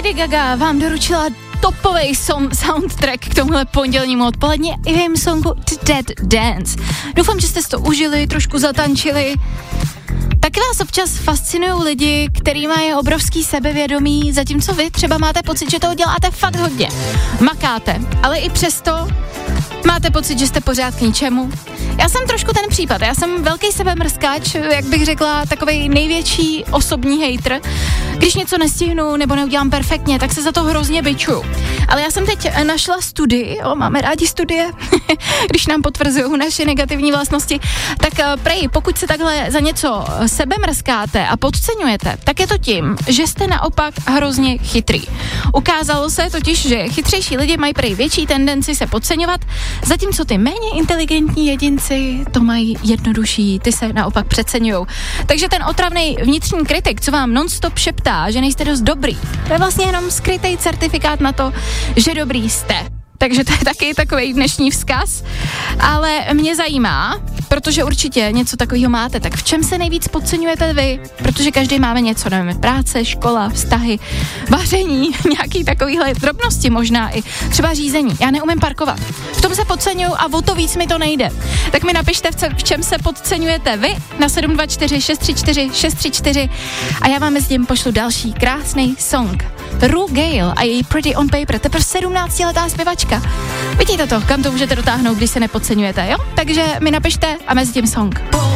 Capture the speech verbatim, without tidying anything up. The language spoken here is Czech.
Lady Gaga vám doručila topový song, soundtrack k tomuhle pondělnímu odpoledně i v jejím songu The Dead Dance. Doufám, že jste si to užili, trošku zatančili. Taky vás občas fascinují lidi, který mají obrovský sebevědomí, zatímco vy třeba máte pocit, že toho děláte fakt hodně. Makáte, ale i přesto máte pocit, že jste pořád k ničemu. Já jsem trošku ten případ, já jsem velký sebemrskáč, jak bych řekla, takovej největší osobní hejtr. Když něco nestihnu nebo neudělám perfektně, tak se za to hrozně bičuju. Ale já jsem teď našla studii, o, máme rádi studie, když nám potvrzují naše negativní vlastnosti, tak prej, pokud se takhle za něco sebemrskáte a podceňujete, tak je to tím, že jste naopak hrozně chytrý. Ukázalo se totiž, že chytřejší lidi mají prej větší tendenci se podceňovat, zatímco ty méně inteligentní jedinci to mají jednodušší, ty se naopak přeceňujou. Takže ten otravný vnitřní kritik, co vám non-stop šeptá, že nejste dost dobrý, to je vlastně jenom skrytý certifikát na to, že dobrý jste. Takže to je taky takový dnešní vzkaz. Ale mě zajímá, protože určitě něco takového máte, tak v čem se nejvíc podceňujete vy? Protože každý máme něco, nevím, práce, škola, vztahy, vaření, nějaký takovýhle drobnosti možná i třeba řízení. Já neumím parkovat. V tom se podceňuju a o to víc mi to nejde. Tak mi napište, v čem se podceňujete vy na sedm dva čtyři šest tři čtyři šest tři čtyři a já vám mezi tím pošlu další krásný song. Rue Gale a její Pretty on Paper, teprve sedmnáctiletá zpěvačka. Vidíte to, kam to můžete dotáhnout, když se nepodceňujete, jo? Takže mi napište a mezi tím song.